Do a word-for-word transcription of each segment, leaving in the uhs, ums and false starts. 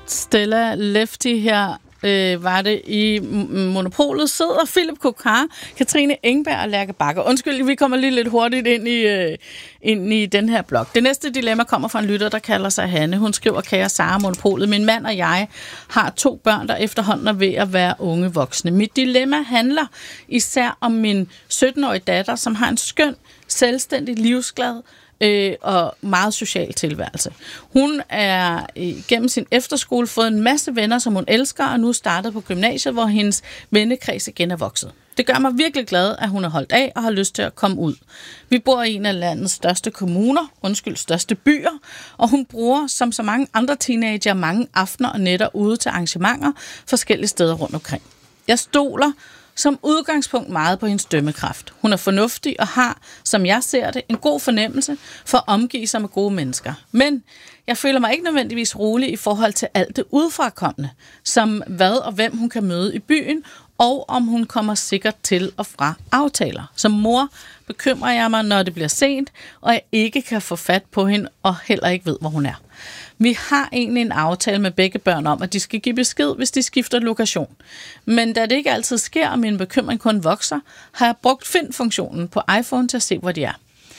Stella Lefty her, øh, var det i Monopolet, sidder Philip Kokar, Katrine Engberg og Lærke Bakker. Undskyld, vi kommer lige lidt hurtigt ind i, øh, ind i den her blog. Det næste dilemma kommer fra en lytter, der kalder sig Hanne. Hun skriver, kære Sara Monopolet, min mand og jeg har to børn, der efterhånden er ved at være unge voksne. Mit dilemma handler især om min sytten-årige datter, som har en skøn, selvstændig, livsglad Øh, og meget social tilværelse. Hun er gennem sin efterskole fået en masse venner, som hun elsker, og nu startet på gymnasiet, hvor hendes vennekreds igen er vokset. Det gør mig virkelig glad, at hun er holdt af og har lyst til at komme ud. Vi bor i en af landets største kommuner, undskyld, største byer, og hun bruger, som så mange andre teenager, mange aftener og nætter ude til arrangementer forskellige steder rundt omkring. Jeg stoler som udgangspunkt meget på hendes dømmekraft. Hun er fornuftig og har, som jeg ser det, en god fornemmelse for at omgive sig med gode mennesker. Men jeg føler mig ikke nødvendigvis rolig i forhold til alt det udefrakommende, som hvad og hvem hun kan møde i byen, og om hun kommer sikkert til og fra aftaler. Som mor bekymrer jeg mig, når det bliver sent, og jeg ikke kan få fat på hende, og heller ikke ved, hvor hun er. Vi har egentlig en aftale med begge børn om, at de skal give besked, hvis de skifter lokation. Men da det ikke altid sker, og min bekymring kun vokser, har jeg brugt Find-funktionen på iPhone til at se, hvor de er.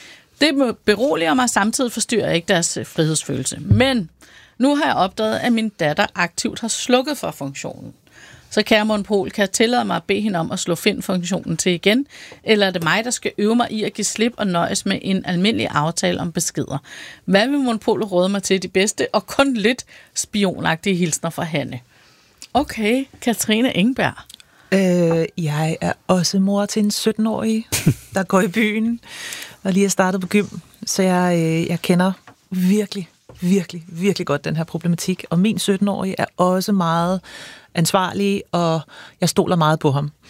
Det beroliger mig, samtidig forstyrrer jeg ikke deres frihedsfølelse. Men nu har jeg opdaget, at min datter aktivt har slukket for funktionen. Så kære Monopol, kan jeg tillade mig at bede hende om at slå Find-funktionen til igen? Eller er det mig, der skal øve mig i at give slip og nøjes med en almindelig aftale om beskeder? Hvad vil Monopolet råde mig til de bedste og kun lidt spionagtige hilsner fra Hanne? Okay, Katrine Engberg. Øh, jeg er også mor til en sytten-årig, der går i byen og lige er startet på gym. Så jeg, øh, jeg kender virkelig, virkelig, virkelig godt den her problematik. Og min sytten-årige er også meget ansvarlig, og jeg stoler meget på ham.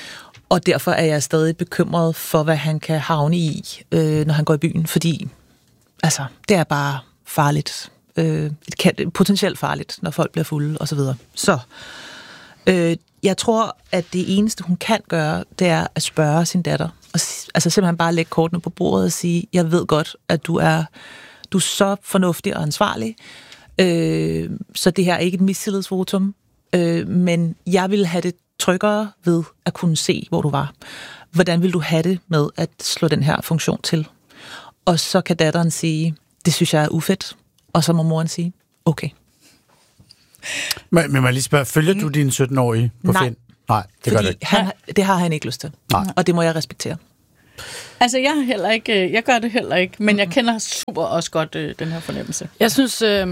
Og derfor er jeg stadig bekymret for, hvad han kan havne i, øh, når han går i byen, fordi altså, det er bare farligt. Øh, det kan, potentielt farligt, når folk bliver fulde, og så videre. Så øh, jeg tror, at det eneste, hun kan gøre, det er at spørge sin datter. Og, altså simpelthen bare lægge kortene på bordet og sige, jeg ved godt, at du er, du er så fornuftig og ansvarlig, øh, så det her er ikke et mistillidsvotum, øh, men jeg ville have det tryggere ved at kunne se, hvor du var. Hvordan vil du have det med at slå den her funktion til? Og så kan datteren sige, det synes jeg er ufedt, og så må moren sige, okay. Men, men må jeg lige spørge, følger du din sytten-årige på Nej. Find? Nej, det gør det ikke. Han, det har han ikke lyst til. Nej. Og det må jeg respektere. Altså, jeg, heller ikke, jeg gør det heller ikke, men jeg kender super også godt øh, den her fornemmelse. Jeg synes, øh,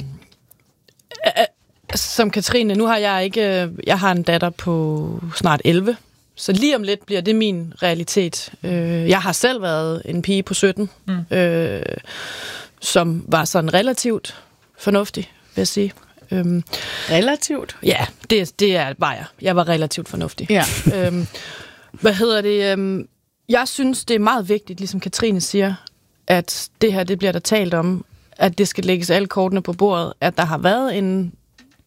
øh, som Katrine, nu har jeg ikke, øh, jeg har en datter på snart elleve, så lige om lidt bliver det min realitet. Øh, jeg har selv været en pige på sytten, mm. øh, som var sådan relativt fornuftig, vil jeg sige. Øhm, relativt? Ja, det, det er var jeg. Jeg var relativt fornuftig. Ja. øhm, hvad hedder det? Øhm, jeg synes, det er meget vigtigt, ligesom Katrine siger, at det her, det bliver der talt om, at det skal lægges alle kortene på bordet, at der har været en...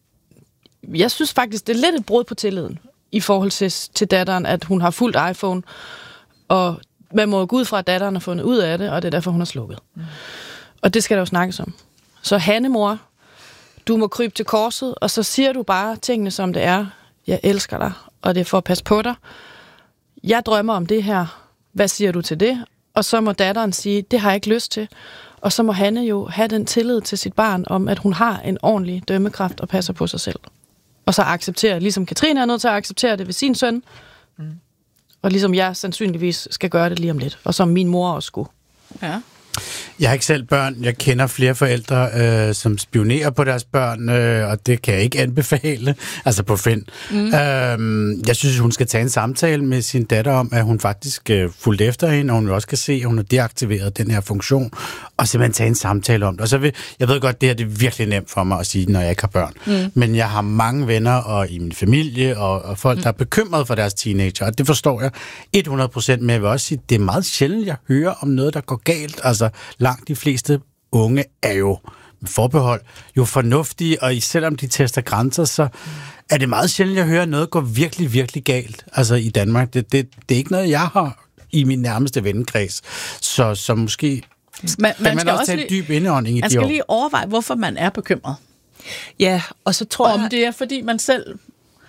Jeg synes faktisk, det er lidt et brud på tilliden i forhold til, til datteren, at hun har fulgt iPhone, og man må gå ud fra, at datteren har fundet ud af det, og det er derfor, hun har slukket. Mm. Og det skal der jo snakkes om. Så Hanne, mor, du må krybe til korset, og så siger du bare tingene, som det er. Jeg elsker dig, og det er for at passe på dig. Jeg drømmer om det her. Hvad siger du til det? Og så må datteren sige, det har jeg ikke lyst til. Og så må Hanne jo have den tillid til sit barn, om at hun har en ordentlig dømmekraft og passer på sig selv. Og så acceptere, ligesom Katrine er nødt til at acceptere det ved sin søn, mm. og ligesom jeg sandsynligvis skal gøre det lige om lidt, og som min mor også skulle. Ja. Jeg har ikke selv børn. Jeg kender flere forældre, øh, som spionerer på deres børn, øh, og det kan jeg ikke anbefale, altså på Find. Mm. Øh, jeg synes, hun skal tage en samtale med sin datter om, at hun faktisk øh, fulgte efter hende, og hun også kan se, at hun har deaktiveret den her funktion, og simpelthen tage en samtale om det. Og så vil, jeg ved godt, det her det er virkelig nemt for mig at sige, når jeg ikke har børn. Mm. Men jeg har mange venner og i min familie, og, og folk, mm. der er bekymret for deres teenager, og det forstår jeg hundrede procent, men jeg vil også sige, det er meget sjældent, jeg hører om noget, der går galt. Altså, langt de fleste unge er jo med forbehold jo fornuftige, og selvom de tester grænser, så er det meget sjældent, jeg hører noget går virkelig, virkelig galt. Altså i Danmark. Det, det, det er ikke noget, jeg har i min nærmeste vennekreds. Så, så måske man, kan man, man også tage en dyb indånding i de år. Man skal lige overveje, hvorfor man er bekymret. Ja, og så tror Om jeg... det er, fordi man selv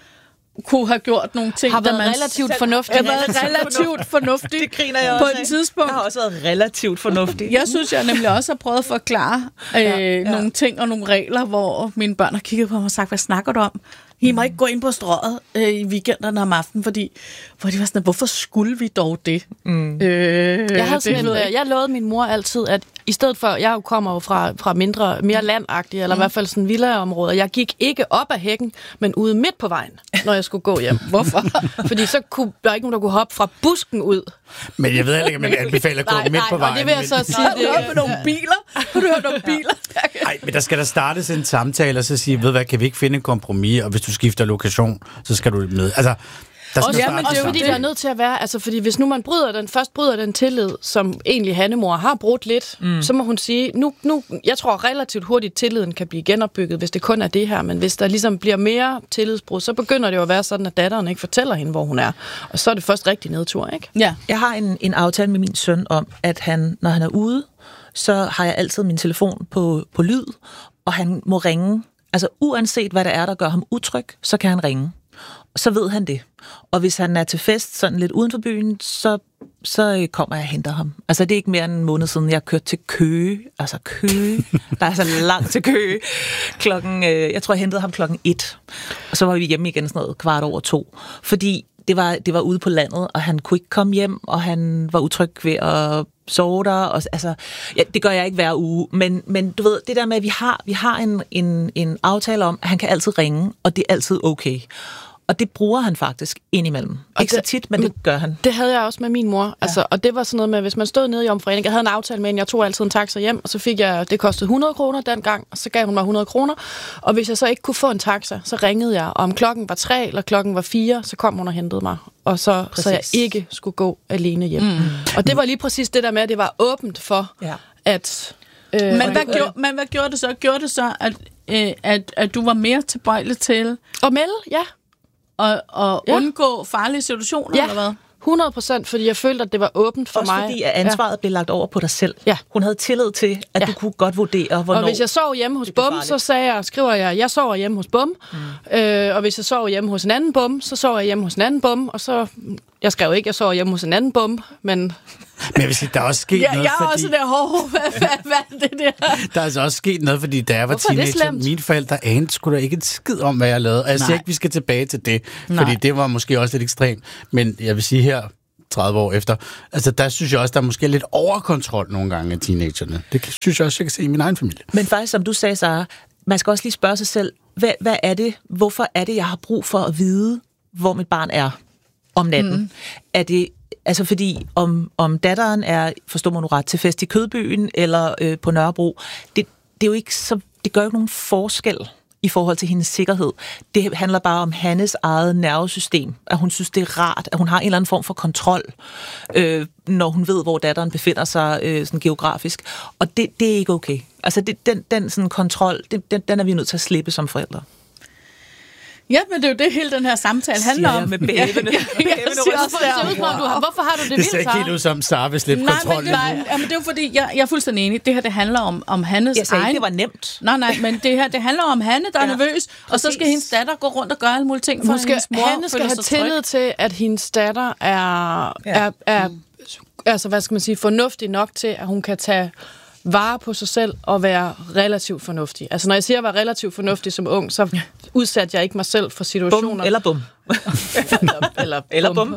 kunne have gjort nogle ting, Har der været man relativt selv- fornuftig. Har været relativt fornuftig. Det griner jeg på også et af. tidspunkt. Jeg har også været relativt fornuftig. Jeg synes, jeg nemlig også har prøvet at forklare øh, ja, ja. ja. nogle ting og nogle regler, hvor mine børn har kigget på mig og sagt, hvad snakker du om? I må ikke gå ind på strøget øh, i weekenderne om aftenen, fordi hvor de var sådan, hvorfor skulle vi dog det? Mm. Øh, Jeg, havde sådan det en, ved jeg jeg lovede min mor altid, at i stedet for, jeg jo kommer jo fra, fra mindre, mere landagtige, eller i hvert fald sådan villaområder, jeg gik ikke op ad hækken, men ude midt på vejen, når jeg skulle gå hjem. Hvorfor? Fordi så kunne der ikke nogen, der kunne hoppe fra busken ud. Men jeg ved heller ikke, om jeg anbefaler at gå Nej, midt nej, på og vejen. det vil jeg så men- sige, Har du det, hørt med nogle biler? Har du hørt nogle biler? Nej, men der skal der startes en samtale, og så sige, ved hvad, kan vi ikke finde en kompromis, og hvis du skifter lokation, så skal du med. Altså, der skal Også, starte ja, men det er jo fordi, der er nødt til at være, altså fordi hvis nu man bryder den, først bryder den tillid, som egentlig Hannemor har brudt lidt, mm. så må hun sige, nu, nu, jeg tror relativt hurtigt, tilliden kan blive genopbygget, hvis det kun er det her, men hvis der ligesom bliver mere tillidsbrud, så begynder det jo at være sådan, at datteren ikke fortæller hende, hvor hun er, og så er det først rigtig nedtur, ikke? Ja. Jeg har en, en aftale med min søn om, at han, når han er ude, så har jeg altid min telefon på, på lyd, og han må ringe. Altså uanset hvad der er, der gør ham utryg, så kan han ringe. Så ved han det. Og hvis han er til fest sådan lidt uden for byen, så, så kommer jeg og henter ham. Altså det er ikke mere end en måned siden, jeg kørte til Køge. Altså Køge. Der er så langt til Køge. Klokken, øh, jeg tror, jeg hentede ham klokken et. Og så var vi hjemme igen sådan noget kvart over to. Fordi det var, det var ude på landet, og han kunne ikke komme hjem, og han var utryg ved at sove der. Og, altså, ja, det gør jeg ikke hver uge. Men, men du ved, det der med, at vi har, vi har en, en, en aftale om, at han kan altid ringe, og det er altid okay. Og det bruger han faktisk indimellem. Og ikke det, så tit, men det gør han. Det havde jeg også med min mor. Ja. Altså, og det var sådan noget med, hvis man stod nede i omforening, jeg havde en aftale med hende, jeg tog altid en taxa hjem, og så fik jeg, det kostede hundrede kroner dengang, og så gav hun mig hundrede kroner. Og hvis jeg så ikke kunne få en taxa, så ringede jeg, og om klokken var tre eller klokken var fire, så kom hun og hentede mig. Og så, så jeg ikke skulle gå alene hjem. Mm. Og det var lige præcis det der med, at det var åbent for, Ja. at... Øh, Men, hvad gjorde, men hvad gjorde det så? Gjorde det så, at, øh, at, at du var mere tilbøjelig til Og melde, ja. at, at Ja. undgå farlige situationer, Ja, eller hvad? hundrede procent, fordi jeg følte, at det var åbent for Også mig. fordi, at ansvaret ja. blev lagt over på dig selv. Ja. Hun havde tillid til, at Ja. du kunne godt vurdere, hvornår... Og hvis jeg sov hjemme hos det blev Bum, farligt. så sagde jeg, skriver jeg, jeg sover hjemme hos Bum. Mm. Øh, og hvis jeg sover hjemme hos en anden Bum, så sover jeg hjemme hos en anden Bum. Og så, jeg skrev ikke, jeg sover hjemme hos en anden Bum, men... Men jeg vil sige, der er også sket Ja, noget, jeg er fordi... også der, hov, hvad, hvad, hvad er det der? Der er altså også sket noget, fordi da jeg var Hvorfor er det teenager, slemt? mine forældre anede sgu da ikke en skid om, hvad jeg lavede. Og jeg siger Nej. ikke, vi skal tilbage til det, Nej. fordi det var måske også lidt ekstremt. Men jeg vil sige her, tredive år efter, altså der synes jeg også, der er måske lidt overkontrol nogle gange af teenagerne. Det synes jeg også, jeg kan se i min egen familie. Men faktisk, som du sagde, Sara, man skal også lige spørge sig selv, hvad, hvad er det, hvorfor er det, jeg har brug for at vide, hvor mit barn er om natten? Mm. Er det, altså fordi, om, om datteren er, forstår man nu ret, til fest i Kødbyen eller øh, på Nørrebro, det, det er jo ikke så, det gør jo ikke nogen forskel i forhold til hendes sikkerhed. Det handler bare om Hannes eget nervesystem, at hun synes, det er rart, at hun har en eller anden form for kontrol, øh, når hun ved, hvor datteren befinder sig øh, sådan geografisk. Og det, det er ikke okay. Altså, det, den, den sådan kontrol, det, den, den er vi nødt til at slippe som forældre. Ja, men det er jo det, hele den her samtale handler om. med bævende. Jeg siger også Hvorfor, ser ud, som om du har, hvorfor har du det, Det vildt, ser ikke helt Sara? ud som Sara vil slippe Nej, kontrollen. men, nej, ja, men det er jo fordi, jeg, jeg er fuldstændig enig. Det her, det handler om, om Hannes Jeg sagde egen... ikke, det var nemt. Nej, nej, men det her, det handler om Hanne, der er Ja, nervøs, og så skal præcis. hendes datter gå rundt og gøre alle mulige ting, for Hun skal, hendes mor Hanne skal føler have sig tryg. tillid til, at hendes datter er, Ja. er, er altså, hvad skal man sige, fornuftig nok til, at hun kan tage vare på sig selv og være relativt fornuftig. Altså, når jeg siger, at jeg var relativt fornuftig som ung, så udsatte jeg ikke mig selv for situationer. Bum eller bum. eller, eller, Eller bum.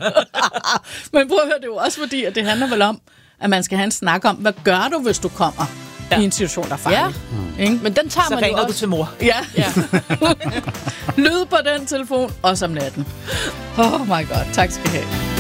Men prøv at høre, det er jo også fordi, at det handler vel om, at man skal have en snak om, hvad gør du, hvis du kommer ja. i en situation, der er farlig? Ja. Ikke? Men den tager Så man jo ringer du også. til mor. Ja. Ja. Lyd på den telefon, også om natten. Oh my god, tak skal I have.